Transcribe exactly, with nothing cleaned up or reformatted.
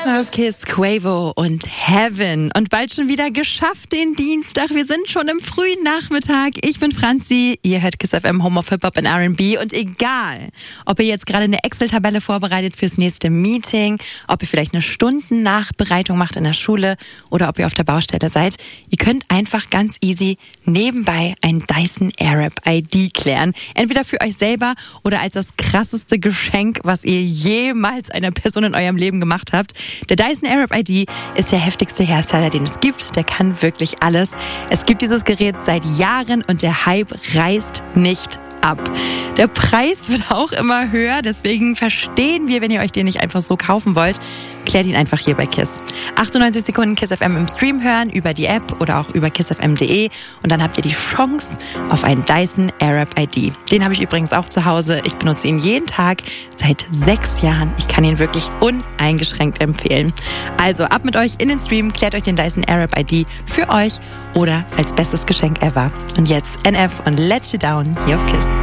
Erstmal auf Kiss, Quavo und Heaven. Und bald schon wieder geschafft den Dienstag. Wir sind schon im frühen Nachmittag. Ich bin Franzi, ihr hört Kiss F M Home of Hip-Hop und R and B. Und egal, ob ihr jetzt gerade eine Excel-Tabelle vorbereitet fürs nächste Meeting, ob ihr vielleicht eine Stundennachbereitung macht in der Schule oder ob ihr auf der Baustelle seid, ihr könnt einfach ganz easy nebenbei ein Dyson Airwrap I D klären. Entweder für euch selber oder als das krasseste Geschenk, was ihr jemals einer Person in eurem Leben gemacht habt. Der Dyson Airwrap I D ist der heftigste Hairstyler, den es gibt. Der kann wirklich alles. Es gibt dieses Gerät seit Jahren und der Hype reißt nicht ab. Der Preis wird auch immer höher, deswegen verstehen wir, wenn ihr euch den nicht einfach so kaufen wollt. Klärt ihn einfach hier bei KISS. achtundneunzig Sekunden KISS F M im Stream hören, über die App oder auch über kiss f m punkt de und dann habt ihr die Chance auf einen Dyson Airwrap I D. Den habe ich übrigens auch zu Hause. Ich benutze ihn jeden Tag seit sechs Jahren. Ich kann ihn wirklich uneingeschränkt empfehlen. Also ab mit euch in den Stream, klärt euch den Dyson Airwrap I D für euch oder als bestes Geschenk ever. Und jetzt N F und Let You Down hier auf KISS.